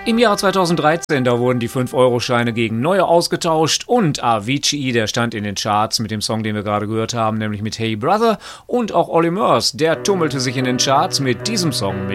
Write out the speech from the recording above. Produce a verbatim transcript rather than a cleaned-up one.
Im Jahr zweitausenddreizehn, da wurden die fünf-Euro-Scheine gegen neue ausgetauscht und Avicii, der stand in den Charts mit dem Song, den wir gerade gehört haben, nämlich mit Hey Brother, und auch Olly Murs, der tummelte sich in den Charts mit diesem Song mit